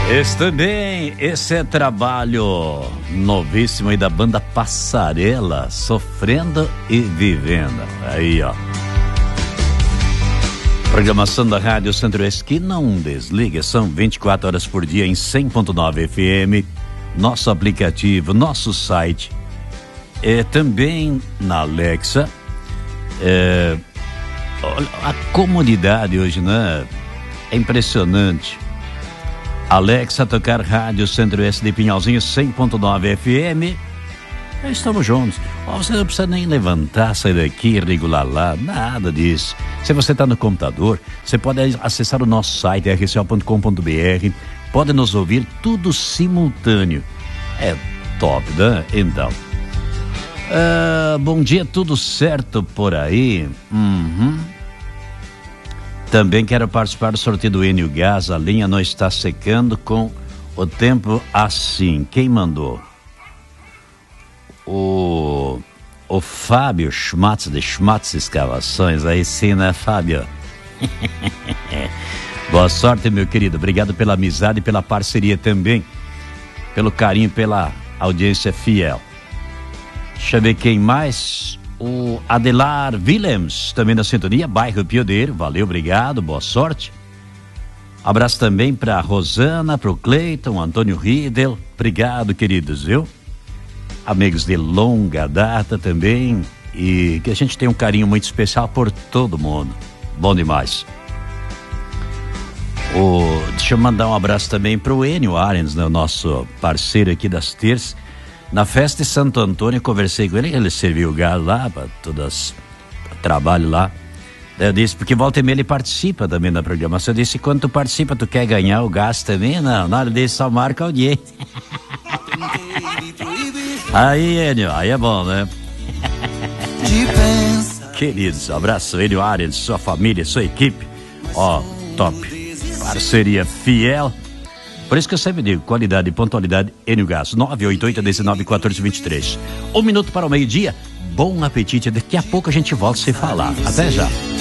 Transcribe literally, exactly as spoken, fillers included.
Esse também, esse é trabalho novíssimo aí da banda Passarela, Sofrendo e Vivendo. Aí, ó. Programação da Rádio Centro-Oeste que não desliga, são vinte e quatro horas por dia em cem ponto nove F M, nosso aplicativo, nosso site, é, também na Alexa. É, a comunidade hoje, né? É impressionante. Alexa, tocar Rádio Centro-Oeste de Pinhalzinho cem ponto nove F M. Estamos juntos. Oh, você não precisa nem levantar, sair daqui, regular lá, nada disso. Se você está no computador, você pode acessar o nosso site r c o ponto com ponto b r, pode nos ouvir tudo simultâneo. É top, né? Então. Uh, bom dia, tudo certo por aí? Uhum. Também quero participar do sorteio do Enio Gás. A linha não está secando com o tempo assim. Quem mandou? O, o Fábio Schmatz, de Schmatz Escavações. Aí sim, né, Fábio? Boa sorte, meu querido. Obrigado pela amizade e pela parceria também. Pelo carinho, pela audiência fiel. Deixa eu ver quem mais. O Adelar Willems, também da sintonia, bairro Pioneiro. Valeu, obrigado, boa sorte. Abraço também para Rosana, para o Cleiton, Antônio Riedel. Obrigado, queridos, viu? Amigos de longa data também. E que a gente tem um carinho muito especial por todo mundo. Bom demais. O, deixa eu mandar um abraço também para o Enio Arens, né, o nosso parceiro aqui das terças. Na festa de Santo Antônio, conversei com ele, ele serviu o gás lá, para todas, trabalho lá. Daí eu disse, porque volta e meia ele participa também da programação. Eu disse, quando tu participa, tu quer ganhar o gás também? Não, na hora desse só marca audiência. Aí, Enio, aí é bom, né? Queridos, abraço, Enio Arias, sua família, sua equipe. Ó, top. Parceria fiel. Por isso que eu sempre digo, qualidade e pontualidade, Enio Gás, nove oito oito, um nove um quatro, dois três. Um minuto para o meio-dia, bom apetite, daqui a pouco a gente volta a se falar. Até já.